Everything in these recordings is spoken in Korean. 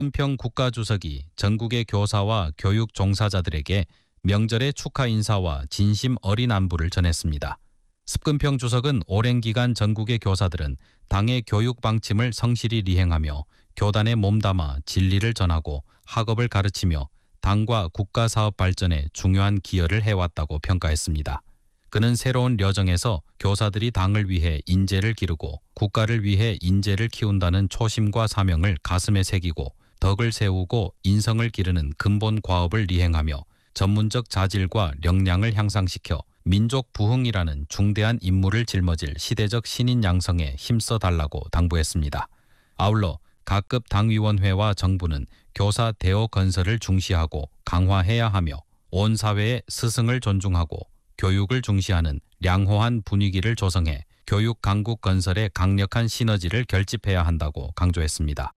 홍준표 국가주석이 전국의 교사와 교육 종사자들에게 명절의 축하 인사와 진심 어린 안부를 전했습니다. 습근평 주석은 오랜 기간 전국의 교사들은 당의 교육 방침을 성실히 리행하며 교단에 몸담아 진리를 전하고 학업을 가르치며 당과 국가 사업 발전에 중요한 기여를 해왔다고 평가했습니다. 그는 새로운 여정에서 교사들이 당을 위해 인재를 기르고 국가를 위해 인재를 키운다는 초심과 사명을 가슴에 새기고 덕을 세우고 인성을 기르는 근본 과업을 리행하며 전문적 자질과 역량을 향상시켜 민족 부흥이라는 중대한 임무를 짊어질 시대적 신인 양성에 힘써 달라고 당부했습니다. 아울러 각급 당위원회와 정부는 교사 대오 건설을 중시하고 강화해야 하며 온 사회의 스승을 존중하고 교육을 중시하는 양호한 분위기를 조성해 교육 강국 건설에 강력한 시너지를 결집해야 한다고 강조했습니다.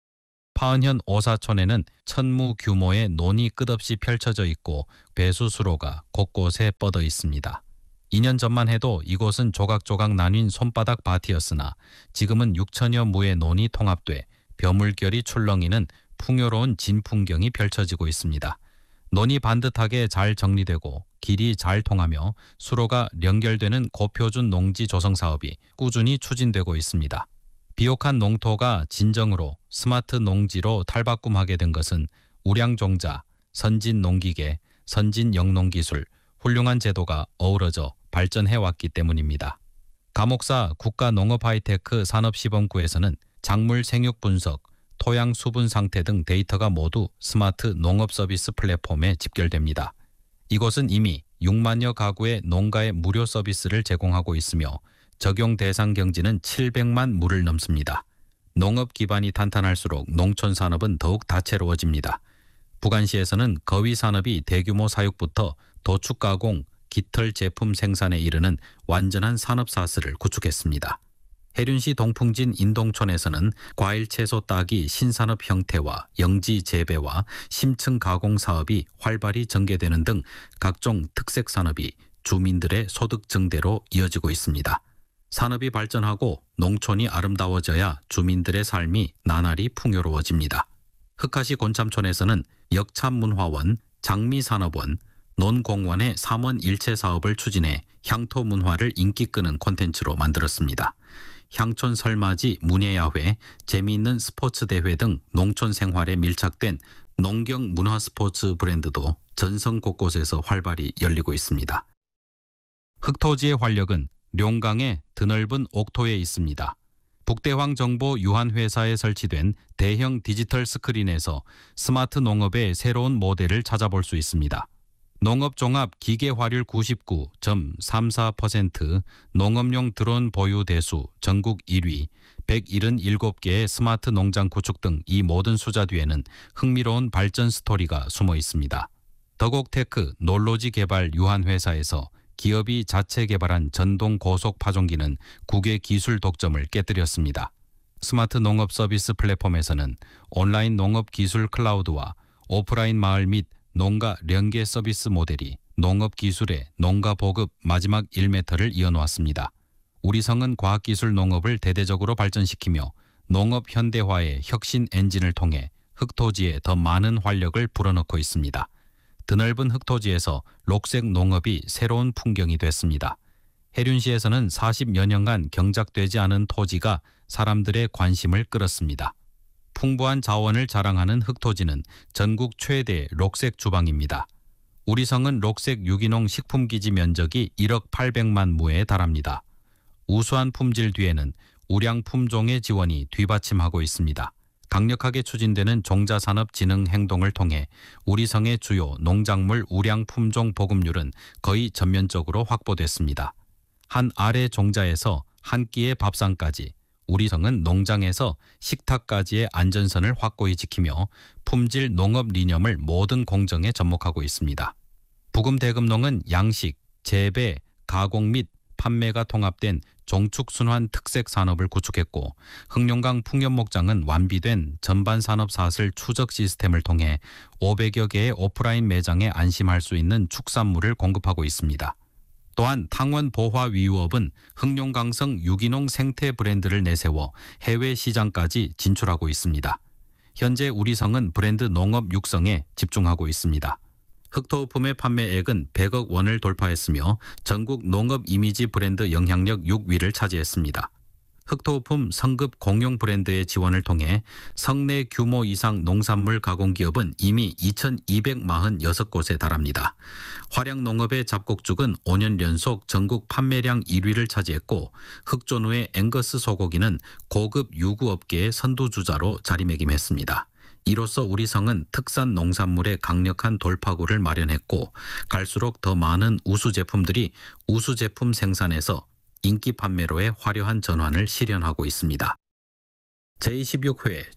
파은현 오사촌에는 천무 규모의 논이 끝없이 펼쳐져 있고 배수수로가 곳곳에 뻗어 있습니다. 2년 전만 해도 이곳은 조각조각 나뉜 손바닥 밭이었으나 지금은 6천여 무의 논이 통합돼 벼물결이 출렁이는 풍요로운 진풍경이 펼쳐지고 있습니다. 논이 반듯하게 잘 정리되고 길이 잘 통하며 수로가 연결되는 고표준 농지 조성 사업이 꾸준히 추진되고 있습니다. 비옥한 농토가 진정으로 스마트 농지로 탈바꿈하게 된 것은 우량종자, 선진 농기계, 선진 영농기술, 훌륭한 제도가 어우러져 발전해왔기 때문입니다. 감옥사 국가농업하이테크 산업시범구에서는 작물 생육 분석, 토양 수분 상태 등 데이터가 모두 스마트 농업 서비스 플랫폼에 집결됩니다. 이곳은 이미 6만여 가구의 농가에 무료 서비스를 제공하고 있으며 적용 대상 경지는 700만 무를 넘습니다. 농업 기반이 탄탄할수록 농촌 산업은 더욱 다채로워집니다. 부간시에서는 거위 산업이 대규모 사육부터 도축 가공, 깃털 제품 생산에 이르는 완전한 산업 사슬을 구축했습니다. 해륜시 동풍진 인동촌에서는 과일 채소 따기 신산업 형태와 영지 재배와 심층 가공 사업이 활발히 전개되는 등 각종 특색 산업이 주민들의 소득 증대로 이어지고 있습니다. 산업이 발전하고 농촌이 아름다워져야 주민들의 삶이 나날이 풍요로워집니다. 흑하시 곤참촌에서는 역참문화원, 장미산업원, 논공원의 3원 일체 사업을 추진해 향토 문화를 인기 끄는 콘텐츠로 만들었습니다. 향촌 설맞이 문예야회, 재미있는 스포츠 대회 등 농촌 생활에 밀착된 농경 문화 스포츠 브랜드도 전성 곳곳에서 활발히 열리고 있습니다. 흑토지의 활력은 룡강의 드넓은 옥토에 있습니다. 북대황 정보 유한회사에 설치된 대형 디지털 스크린에서 스마트 농업의 새로운 모델을 찾아볼 수 있습니다. 농업종합 기계화율 99.34%, 농업용 드론 보유 대수 전국 1위, 177개의 스마트 농장 구축 등 이 모든 숫자 뒤에는 흥미로운 발전 스토리가 숨어 있습니다. 더곡테크 놀로지 개발 유한회사에서 기업이 자체 개발한 전동 고속 파종기는 국외 기술 독점을 깨뜨렸습니다. 스마트 농업 서비스 플랫폼에서는 온라인 농업 기술 클라우드와 오프라인 마을 및 농가 연계 서비스 모델이 농업 기술의 농가 보급 마지막 1m를 이어놓았습니다. 우리성은 과학기술 농업을 대대적으로 발전시키며 농업 현대화의 혁신 엔진을 통해 흑토지에 더 많은 활력을 불어넣고 있습니다. 드넓은 흑토지에서 녹색 농업이 새로운 풍경이 됐습니다. 해륜시에서는 40여 년간 경작되지 않은 토지가 사람들의 관심을 끌었습니다. 풍부한 자원을 자랑하는 흑토지는 전국 최대 녹색 주방입니다. 우리성은 녹색 유기농 식품기지 면적이 1억 800만 무에 달합니다. 우수한 품질 뒤에는 우량 품종의 지원이 뒤받침하고 있습니다. 강력하게 추진되는 종자산업 진흥 행동을 통해 우리성의 주요 농작물 우량 품종 보급률은 거의 전면적으로 확보됐습니다. 한 알의 종자에서 한 끼의 밥상까지 우리성은 농장에서 식탁까지의 안전선을 확고히 지키며 품질 농업 리념을 모든 공정에 접목하고 있습니다. 부금대금농은 양식, 재배, 가공 및 판매가 통합된 종축순환 특색 산업을 구축했고 흑룡강 풍년목장은 완비된 전반 산업 사슬 추적 시스템을 통해 500여 개의 오프라인 매장에 안심할 수 있는 축산물을 공급하고 있습니다. 또한 탕원 보화위유업은 흑룡강성 유기농 생태 브랜드를 내세워 해외 시장까지 진출하고 있습니다. 현재 우리성은 브랜드 농업 육성에 집중하고 있습니다. 흑토우품의 판매액은 100억 원을 돌파했으며 전국 농업 이미지 브랜드 영향력 6위를 차지했습니다. 흑토우품 성급 공용 브랜드의 지원을 통해 성내 규모 이상 농산물 가공기업은 이미 2,246곳에 달합니다. 화량농업의 잡곡죽은 5년 연속 전국 판매량 1위를 차지했고 흑조누의 앵거스 소고기는 고급 유구업계의 선두주자로 자리매김했습니다. 이로써 우리성은 특산 농산물의 강력한 돌파구를 마련했고 갈수록 더 많은 우수 제품들이 우수 제품 생산에서 인기 판매로의 화려한 전환을 실현하고 있습니다. 제26회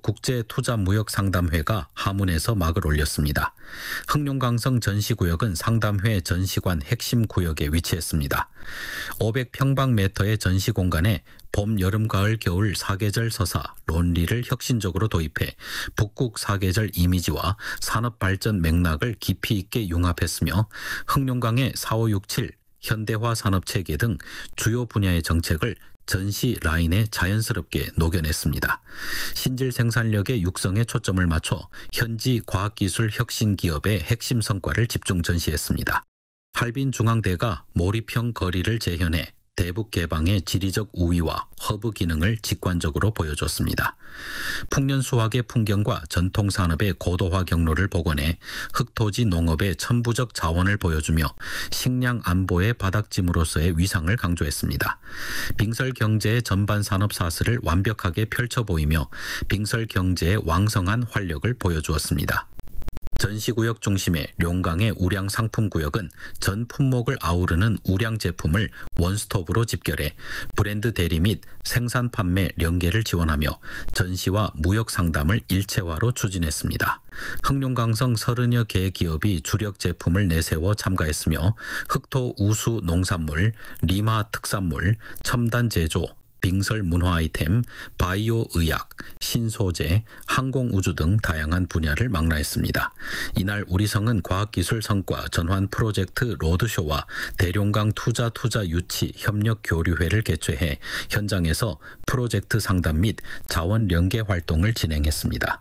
중국국제투자무역상담회가 하문에서 막을 올렸습니다. 흑룡강성 전시구역은 상담회 전시관 핵심 구역에 위치했습니다. 500평방미터의 전시 공간에 봄, 여름, 가을, 겨울 4계절 서사, 론리를 혁신적으로 도입해 북극 4계절 이미지와 산업발전 맥락을 깊이 있게 융합했으며 흑룡강의 4567 현대화 산업체계 등 주요 분야의 정책을 전시 라인에 자연스럽게 녹여냈습니다. 신질 생산력의 육성에 초점을 맞춰 현지 과학기술 혁신 기업의 핵심 성과를 집중 전시했습니다. 할빈중앙대가 몰입형 거리를 재현해 대북 개방의 지리적 우위와 허브 기능을 직관적으로 보여줬습니다. 풍년수확의 풍경과 전통산업의 고도화 경로를 복원해 흑토지 농업의 천부적 자원을 보여주며 식량 안보의 바닥짐으로서의 위상을 강조했습니다. 빙설 경제의 전반 산업 사슬을 완벽하게 펼쳐 보이며 빙설 경제의 왕성한 활력을 보여주었습니다. 전시구역 중심의 룡강의 우량 상품구역은 전 품목을 아우르는 우량 제품을 원스톱으로 집결해 브랜드 대리 및 생산 판매 연계를 지원하며 전시와 무역 상담을 일체화로 추진했습니다. 흑룡강성 30여 개 기업이 주력 제품을 내세워 참가했으며 흑토 우수 농산물, 리마 특산물, 첨단 제조, 빙설 문화 아이템, 바이오 의학, 신소재, 항공우주 등 다양한 분야를 망라했습니다. 이날 우리성은 과학기술 성과 전환 프로젝트 로드쇼와 대룡강 투자 유치 협력 교류회를 개최해 현장에서 프로젝트 상담 및 자원 연계 활동을 진행했습니다.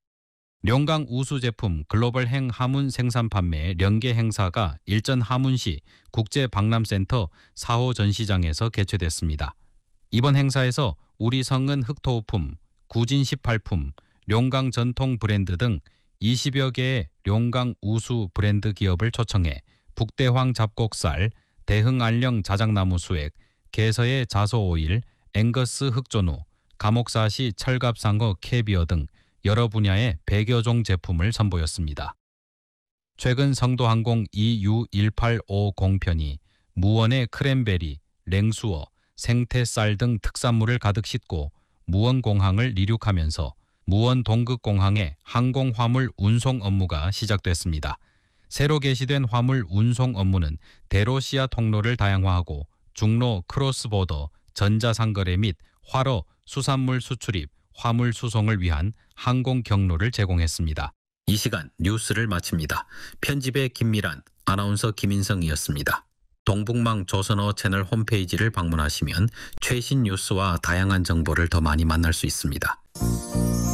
룡강 우수 제품 글로벌 행 하문 생산 판매 연계 행사가 일전 하문시 국제박람센터 4호 전시장에서 개최됐습니다. 이번 행사에서 우리성은 흑토우품, 구진 18품, 룡강 전통 브랜드 등 20여 개의 룡강 우수 브랜드 기업을 초청해 북대황 잡곡살, 대흥안령 자작나무 수액, 개서의 자소오일, 앵거스 흑조누, 감옥사시 철갑상어 캐비어 등 여러 분야의 100여 종 제품을 선보였습니다. 최근 성도항공 EU1850편이 무원의 크랜베리, 랭수어, 생태쌀 등 특산물을 가득 싣고 무원공항을 이륙하면서 무원 동극공항의 항공화물 운송 업무가 시작됐습니다. 새로 개시된 화물 운송 업무는 대로시아 통로를 다양화하고 중로 크로스보더, 전자상거래 및 활어, 수산물 수출입, 화물 수송을 위한 항공 경로를 제공했습니다. 이 시간 뉴스를 마칩니다. 편집의 김미란, 아나운서 김인성이었습니다. 동북망 조선어 채널 홈페이지를 방문하시면 최신 뉴스와 다양한 정보를 더 많이 만날 수 있습니다.